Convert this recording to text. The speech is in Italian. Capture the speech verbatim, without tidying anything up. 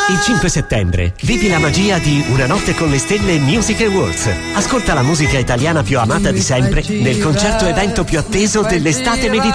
Il cinque settembre vivi la magia di Una notte con le stelle Music Awards. Ascolta la musica italiana più amata di sempre nel concerto evento più atteso dell'estate mediterranea.